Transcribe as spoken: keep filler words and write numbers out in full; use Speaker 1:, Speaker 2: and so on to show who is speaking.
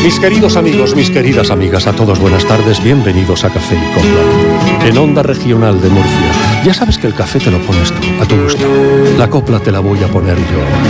Speaker 1: Mis queridos amigos, mis queridas amigas, a todos buenas tardes, bienvenidos a Café y Copla, en Onda Regional de Murcia. Ya sabes que el café te lo pones tú, a tu gusto. La copla te la voy a poner yo.